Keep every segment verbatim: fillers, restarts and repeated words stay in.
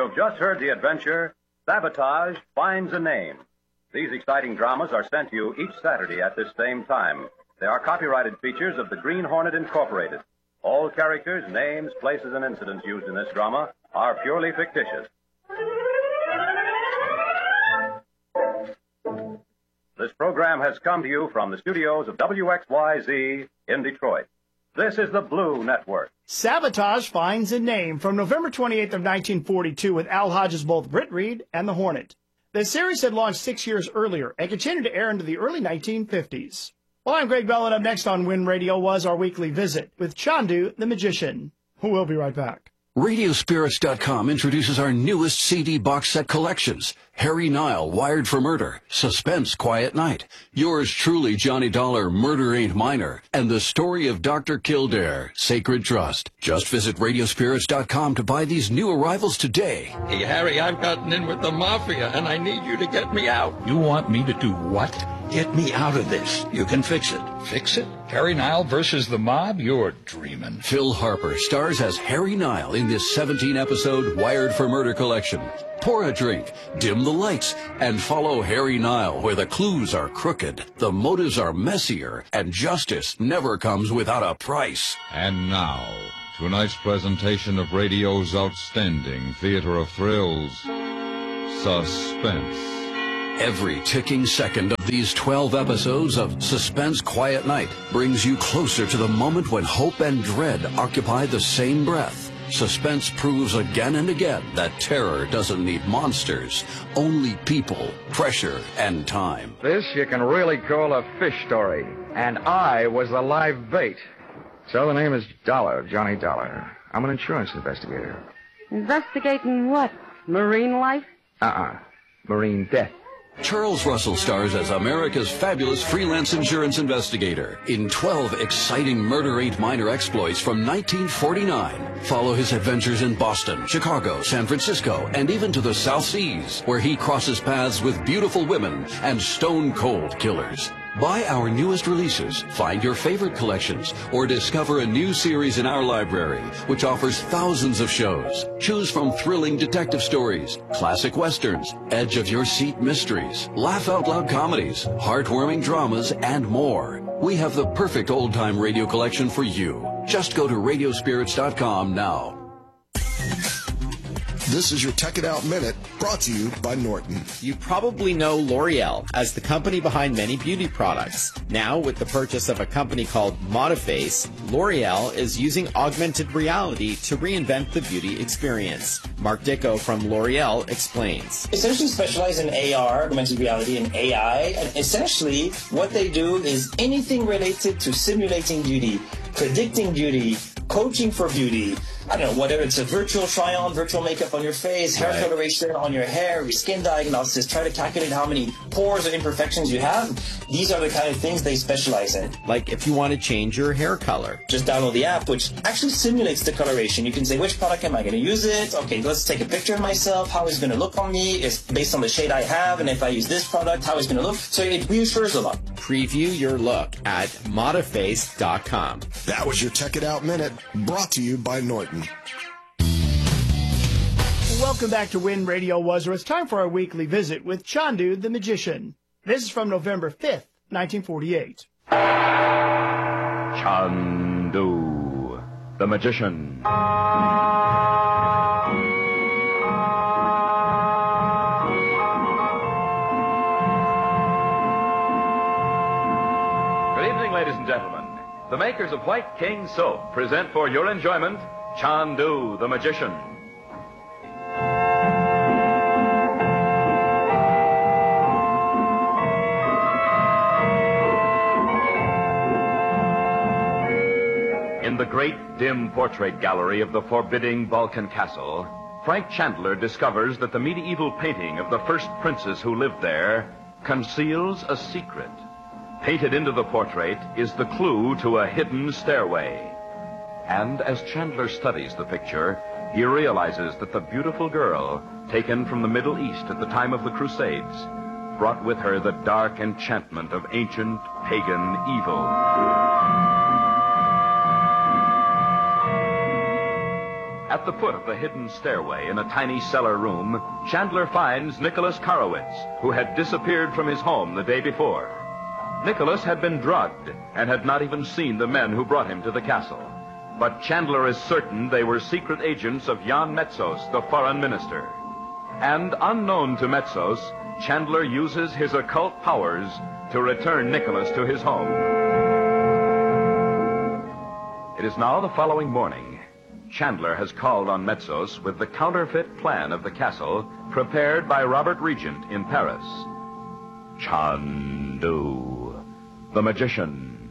You've just heard the adventure, Sabotage Finds a Name. These exciting dramas are sent to you each Saturday at this same time. They are copyrighted features of the Green Hornet Incorporated. All characters, names, places, and incidents used in this drama are purely fictitious. This program has come to you from the studios of W X Y Z in Detroit. This is the Blue Network. Sabotage Finds a Name from November twenty-eighth of nineteen forty-two with Al Hodges, both Britt Reed and the Hornet. The series had launched six years earlier and continued to air into the early nineteen fifties. Well, I'm Greg Bell, and up next on Win Radio was our weekly visit with Chandu the Magician. We'll be right back. Radio Spirits dot com introduces our newest C D box set collections. Harry Nile, Wired for Murder, Suspense, Quiet Night, Yours Truly, Johnny Dollar, Murder Ain't Minor, and The Story of Doctor Kildare, Sacred Trust. Just visit Radio Spirits dot com to buy these new arrivals today. Hey, Harry, I've gotten in with the Mafia, and I need you to get me out. You want me to do what? Get me out of this. You can fix it. Fix it? Harry Nile versus the mob? You're dreaming. Phil Harper stars as Harry Nile in this seventeen-episode Wired for Murder collection. Pour a drink, dim the lights, and follow Harry Nile where the clues are crooked, the motives are messier, and justice never comes without a price. And now, tonight's presentation of radio's outstanding theater of thrills, Suspense. Every ticking second of these twelve episodes of Suspense, Quiet Night brings you closer to the moment when hope and dread occupy the same breath. Suspense proves again and again that terror doesn't need monsters, only people, pressure, and time. This you can really call a fish story, and I was the live bait. So the name is Dollar, Johnny Dollar. I'm an insurance investigator. Investigating what? Marine life? Uh-uh. Marine death. Charles Russell stars as America's fabulous freelance insurance investigator in twelve exciting Murder Ain't Minor exploits from nineteen forty-nine. Follow his adventures in Boston, Chicago, San Francisco, and even to the South Seas, where he crosses paths with beautiful women and stone-cold killers. Buy our newest releases, find your favorite collections, or discover a new series in our library, which offers thousands of shows. Choose from thrilling detective stories, classic westerns, edge-of-your-seat mysteries, laugh-out-loud comedies, heartwarming dramas, and more. We have the perfect old-time radio collection for you. Just go to Radio Spirits dot com now. This is your Tech It Out Minute, brought to you by Norton. You probably know L'Oreal as the company behind many beauty products. Now, with the purchase of a company called Modiface, L'Oreal is using augmented reality to reinvent the beauty experience. Mark Dicko from L'Oreal explains. Essentially specialize in A R, augmented reality, and A I. And essentially, what they do is anything related to simulating beauty, predicting beauty, coaching for beauty. I don't know, whether it's a virtual try-on, virtual makeup on your face, hair Right. coloration on your hair, your skin diagnosis, try to calculate how many pores or imperfections you have. These are the kind of things they specialize in. Like if you want to change your hair color. Just download the app, which actually simulates the coloration. You can say, which product am I going to use it? Okay, let's take a picture of myself. How is it going to look on me? It's based on the shade I have, and if I use this product, how is it going to look? So it reassures a lot. Preview your look at Modiface dot com. That was your Tech It Out Minute, brought to you by Norton. Welcome back to Win Radio Was, where it's time for our weekly visit with Chandu the Magician. This is from November fifth, nineteen forty-eight. Chandu, the Magician. Good evening, ladies and gentlemen. The makers of White King Soap present for your enjoyment Chandu the Magician. In the great dim portrait gallery of the forbidding Balkan castle, Frank Chandler discovers that the medieval painting of the first princess who lived there conceals a secret. Painted into the portrait is the clue to a hidden stairway. And as Chandler studies the picture, he realizes that the beautiful girl, taken from the Middle East at the time of the Crusades, brought with her the dark enchantment of ancient pagan evil. At the foot of the hidden stairway in a tiny cellar room, Chandler finds Nicholas Karowitz, who had disappeared from his home the day before. Nicholas had been drugged and had not even seen the men who brought him to the castle. But Chandler is certain they were secret agents of Jan Metzos, the foreign minister. And unknown to Metzos, Chandler uses his occult powers to return Nicholas to his home. It is now the following morning. Chandler has called on Metzos with the counterfeit plan of the castle prepared by Robert Regent in Paris. Chandu, the magician.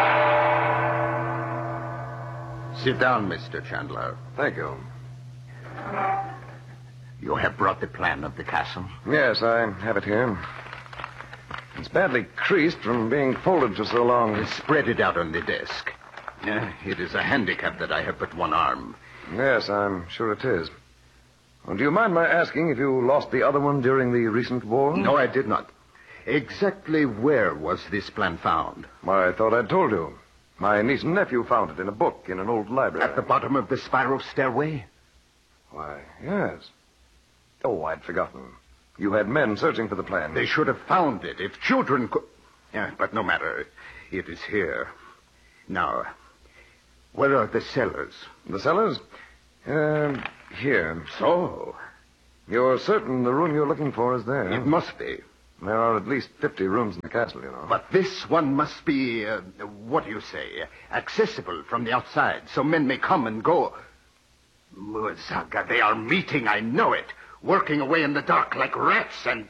Sit down, Mister Chandler. Thank you. You have brought the plan of the castle? Yes, I have it here. It's badly creased from being folded for so long. Spread it out on the desk. Uh, it is a handicap that I have but one arm. Yes, I'm sure it is. Well, do you mind my asking if you lost the other one during the recent war? No, I did not. Exactly where was this plan found? Why, I thought I'd told you. My niece and nephew found it in a book in an old library. At the bottom of the spiral stairway? Why, yes. Oh, I'd forgotten. You had men searching for the plan. They should have found it if children could... Yeah, but no matter. It is here. Now, where are the cellars? The cellars? Uh, here. So? You're certain the room you're looking for is there? It must be. There are at least fifty rooms in the castle, you know. But this one must be, uh, what do you say, accessible from the outside, so men may come and go. Muzaga, they are meeting, I know it. Working away in the dark like rats and...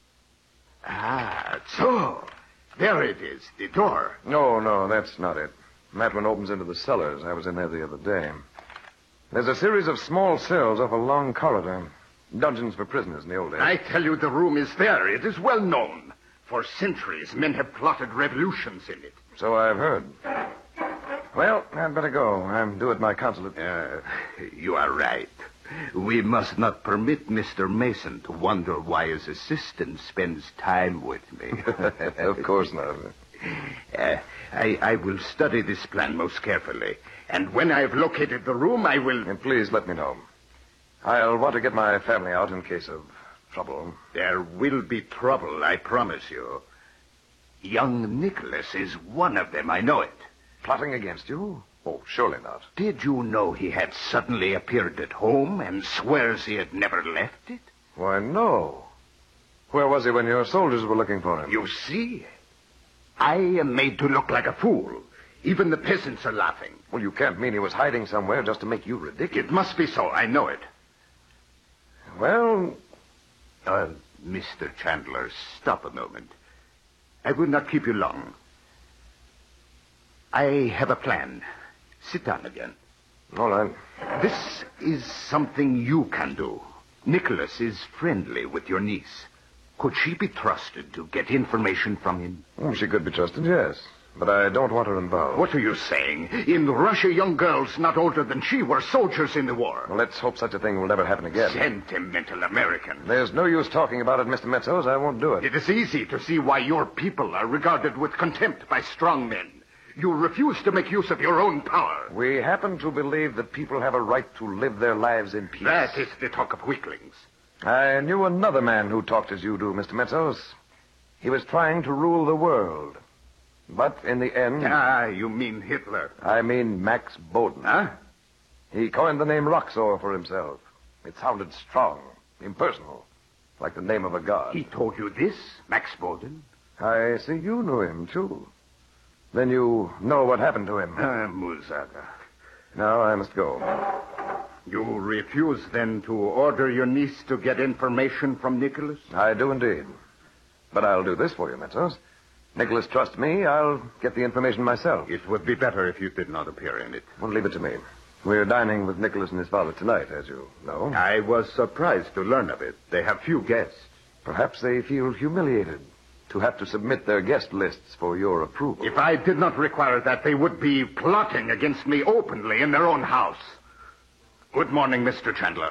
Ah, so... There it is, the door. No, no, that's not it. That one opens into the cellars. I was in there the other day. There's a series of small cells off a long corridor. Dungeons for prisoners in the old days. I tell you, the room is there. It is well known. For centuries, men have plotted revolutions in it. So I've heard. Well, I'd better go. I'm due at my consulate. Uh, you are right. We must not permit Mister Mason to wonder why his assistant spends time with me. Of course not. Uh, I, I will study this plan most carefully. And when I have located the room, I will... And please let me know. I'll want to get my family out in case of trouble. There will be trouble, I promise you. Young Nicholas is one of them, I know it. Plotting against you? Oh, surely not. Did you know he had suddenly appeared at home and swears he had never left it? Why, no. Where was he when your soldiers were looking for him? You see, I am made to look like a fool. Even the peasants are laughing. Well, you can't mean he was hiding somewhere just to make you ridiculous. It must be so, I know it. Well... Uh, Mister Chandler, stop a moment. I will not keep you long. I have a plan. Sit down again. All right. This is something you can do. Nicholas is friendly with your niece. Could she be trusted to get information from him? Oh, she could be trusted, yes. But I don't want her involved. What are you saying? In Russia, young girls not older than she were soldiers in the war. Well, let's hope such a thing will never happen again. Sentimental American. There's no use talking about it, Mister Metzos. I won't do it. It is easy to see why your people are regarded with contempt by strong men. You refuse to make use of your own power. We happen to believe that people have a right to live their lives in peace. That is the talk of weaklings. I knew another man who talked as you do, Mister Metzos. He was trying to rule the world. But in the end... Ah, you mean Hitler. I mean Max Bowden. Huh? He coined the name Roxor for himself. It sounded strong, impersonal, like the name of a god. He told you this, Max Bowden? I see you knew him, too. Then you know what happened to him. Ah, Muzaga. Now I must go. You refuse, then, to order your niece to get information from Nicholas? I do indeed. But I'll do this for you, Metzos. Nicholas trusts me. I'll get the information myself. It would be better if you did not appear in it. Well, leave it to me. We're dining with Nicholas and his father tonight, as you know. I was surprised to learn of it. They have few guests. Perhaps they feel humiliated to have to submit their guest lists for your approval. If I did not require that, they would be plotting against me openly in their own house. Good morning, Mister Chandler.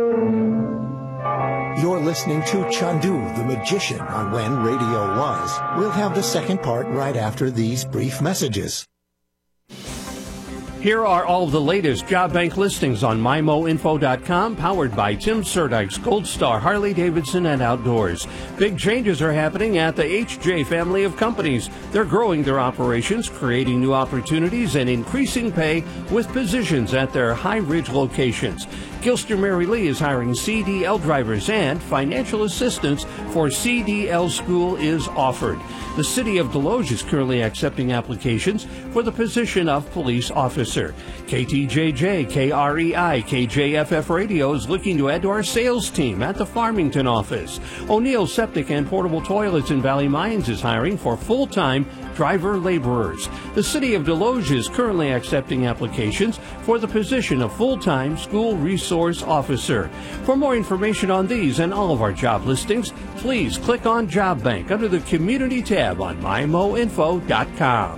You're listening to Chandu, the Magician, on When Radio Was. We'll have the second part right after these brief messages. Here are all of the latest job bank listings on my mo info dot com, powered by Tim Surdykes, Gold Star, Harley Davidson, and Outdoors. Big changes are happening at the H J family of companies. They're growing their operations, creating new opportunities, and increasing pay with positions at their High Ridge locations. Gilster Mary Lee is hiring C D L drivers, and financial assistance for C D L school is offered. The City of Deloge is currently accepting applications for the position of police officer. K T J J, K R E I, K J F F Radio is looking to add to our sales team at the Farmington office. O'Neill Septic and Portable Toilets in Valley Mines is hiring for full-time driver laborers. The City of Deloge is currently accepting applications for the position of full-time school resource officer. For more information on these and all of our job listings, please click on Job Bank under the Community tab on my mo info dot com.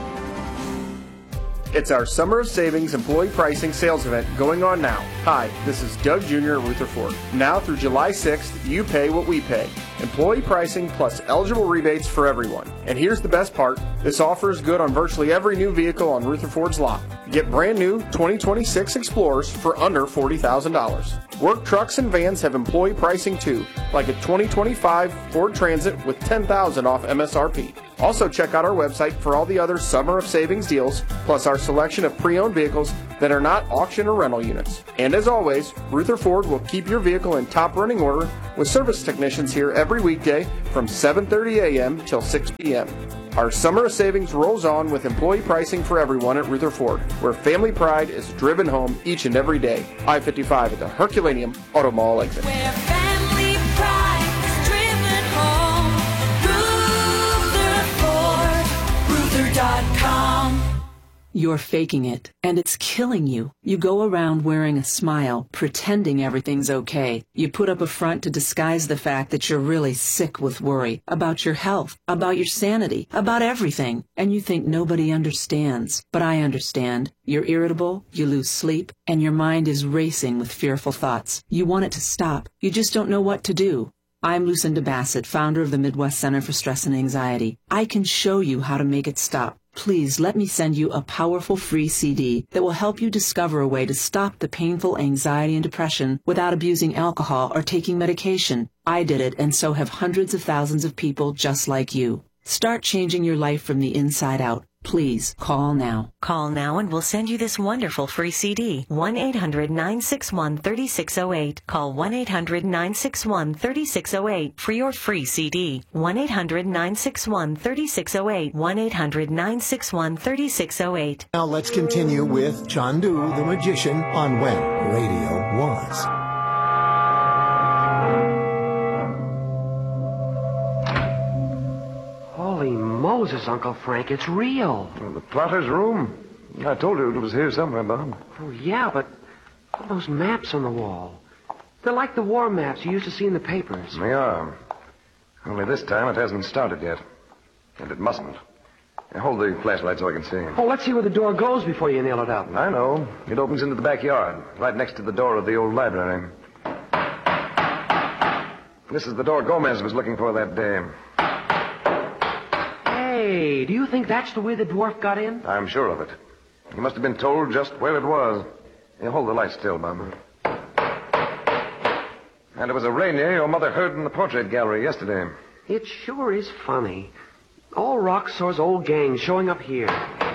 It's our Summer of Savings employee pricing sales event going on now. Hi, this is Doug Junior at Rutherford. Now through July sixth, you pay what we pay. Employee pricing plus eligible rebates for everyone. And here's the best part. This offer is good on virtually every new vehicle on Rutherford's lot. Get brand new twenty twenty-six Explorers for under forty thousand dollars. Work trucks and vans have employee pricing too, like a twenty twenty-five Ford Transit with ten thousand dollars off M S R P. Also check out our website for all the other Summer of Savings deals, plus our selection of pre-owned vehicles that are not auction or rental units. And as always, Rutherford will keep your vehicle in top running order with service technicians here every weekday from seven thirty a.m. till six p.m. Our Summer of Savings rolls on with employee pricing for everyone at Rutherford, where family pride is driven home each and every day. I fifty-five at the Herculaneum Auto Mall exit. Where family pride is driven home. Rutherford, Ruther dot com. You're faking it, and it's killing you. You go around wearing a smile, pretending everything's okay. You put up a front to disguise the fact that you're really sick with worry about your health, about your sanity, about everything. And you think nobody understands. But I understand. You're irritable, you lose sleep, and your mind is racing with fearful thoughts. You want it to stop. You just don't know what to do. I'm Lucinda Bassett, founder of the Midwest Center for Stress and Anxiety. I can show you how to make it stop. Please let me send you a powerful free C D that will help you discover a way to stop the painful anxiety and depression without abusing alcohol or taking medication. I did it, and so have hundreds of thousands of people just like you. Start changing your life from the inside out. Please call now. Call now and we'll send you this wonderful free C D. one eight hundred nine six one three six zero eight. Call one eight hundred nine six one three six zero eight for your free C D. one eight hundred nine six one three six zero eight. one eight hundred nine six one three six zero eight. Now let's continue with Chandu the Magician on When Radio Was. Holy Moses, Uncle Frank, it's real. Well, the plotter's room? I told you it was here somewhere, Bob. Oh, yeah, but all those maps on the wall. They're like the war maps you used to see in the papers. They are. Only this time it hasn't started yet. And it mustn't. Now, hold the flashlight so I can see. Oh, let's see where the door goes before you nail it up. I know. It opens into the backyard, right next to the door of the old library. This is the door Gomez was looking for that day. Hey, do you think that's the way the dwarf got in? I'm sure of it. He must have been told just where it was. Here, hold the light still, Bob. And it was a Rainier your mother heard in the portrait gallery yesterday. It sure is funny. All Roxor's old gang showing up here.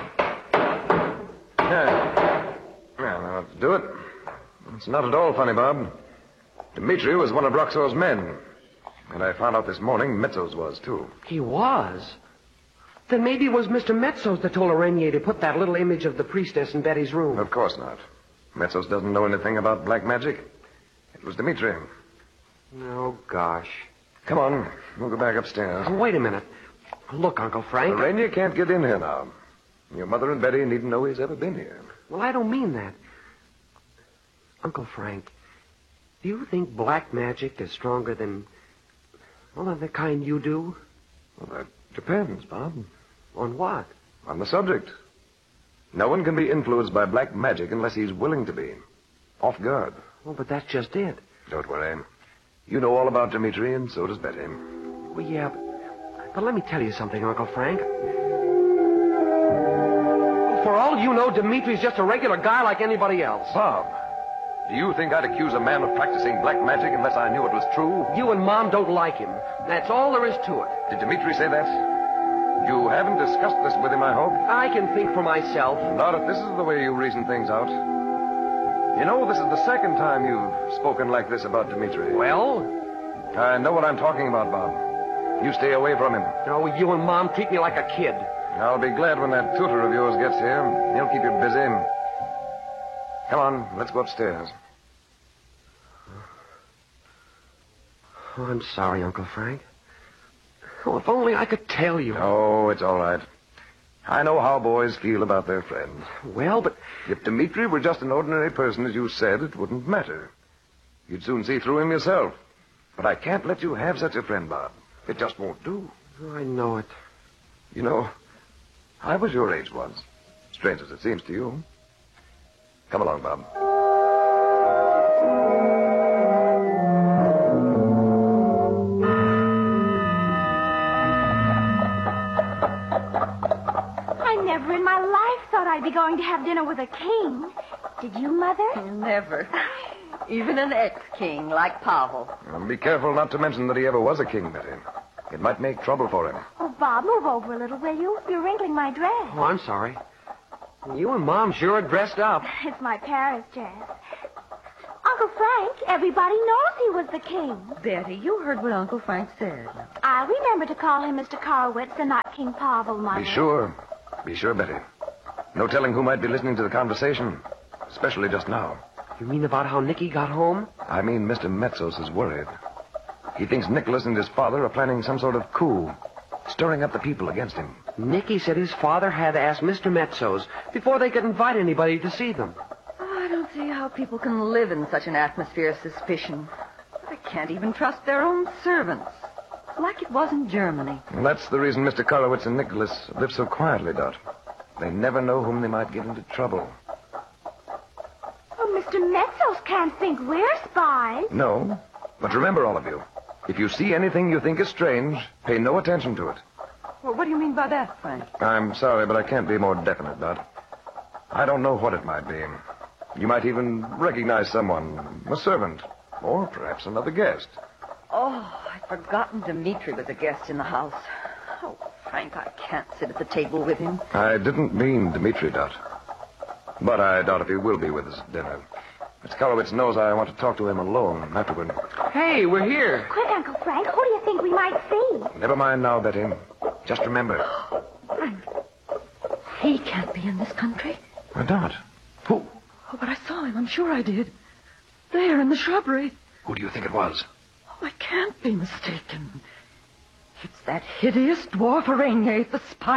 Yeah. Well, now let's do it. It's not at all funny, Bob. Dimitri was one of Roxor's men. And I found out this morning Metzos was, too. He was? Then maybe it was Mister Metzos that told Rainier to put that little image of the priestess in Betty's room. Of course not. Metzos doesn't know anything about black magic. It was Dimitri. Oh, gosh. Come on. We'll go back upstairs. Oh, wait a minute. Look, Uncle Frank. The Rainier can't get in here now. Your mother and Betty needn't know he's ever been here. Well, I don't mean that. Uncle Frank, do you think black magic is stronger than, well, than the kind you do? Well, that depends, Bob. On what? On the subject. No one can be influenced by black magic unless he's willing to be. Off guard. Well, but that's just it. Don't worry. You know all about Dimitri, and so does Betty. Well, yeah, but, but let me tell you something, Uncle Frank. For all you know, Dimitri's just a regular guy like anybody else. Bob, do you think I'd accuse a man of practicing black magic unless I knew it was true? You and Mom don't like him. That's all there is to it. Did Dimitri say that? You haven't discussed this with him, I hope? I can think for myself. Not if this is the way you reason things out. You know, this is the second time you've spoken like this about Dimitri. Well? I know what I'm talking about, Bob. You stay away from him. Oh, you and Mom treat me like a kid. I'll be glad when that tutor of yours gets here. He'll keep you busy. Come on, let's go upstairs. Oh, I'm sorry, Uncle Frank. Oh, if only I could tell you. Oh, it's all right. I know how boys feel about their friends. Well, but... If Dimitri were just an ordinary person, as you said, it wouldn't matter. You'd soon see through him yourself. But I can't let you have such a friend, Bob. It just won't do. Oh, I know it. You know, I was your age once. Strange as it seems to you. Come along, Bob. Never in my life thought I'd be going to have dinner with a king. Did you, Mother? Never. Even an ex-king like Pavel. Well, be careful not to mention that he ever was a king, Betty. It might make trouble for him. Oh, Bob, move over a little, will you? You're wrinkling my dress. Oh, I'm sorry. You and Mom sure are dressed up. It's my Paris dress. Uncle Frank, everybody knows he was the king. Betty, you heard what Uncle Frank said. I remember to call him Mister Karlowitz and not King Pavel, Mother. Be sure. Be sure, Betty. No telling who might be listening to the conversation, especially just now. You mean about how Nicky got home? I mean Mister Metzos is worried. He thinks Nicholas and his father are planning some sort of coup, stirring up the people against him. Nicky said his father had asked Mister Metzos before they could invite anybody to see them. Oh, I don't see how people can live in such an atmosphere of suspicion. They can't even trust their own servants. Like it was in Germany. Well, that's the reason Mister Karlowitz and Nicholas live so quietly, Dot. They never know whom they might get into trouble. Oh, Mister Metzos can't think we're spies. No. But remember, all of you, if you see anything you think is strange, pay no attention to it. Well, what do you mean by that, Frank? I'm sorry, but I can't be more definite, Dot. I don't know what it might be. You might even recognize someone, a servant, or perhaps another guest. Oh, I'd forgotten Dimitri was a guest in the house. Oh, Frank, I can't sit at the table with him. I didn't mean Dimitri, Dot. But I doubt if he will be with us at dinner. Mister Karlowitz knows I want to talk to him alone afterward. Hey, we're here. Quick, Uncle Frank. Who do you think we might see? Never mind now, Betty. Just remember. Frank, he can't be in this country. Why not? Who? Oh, but I saw him. I'm sure I did. There in the shrubbery. Who do you think it was? I can't be mistaken. It's that hideous dwarf Aragne, the spy.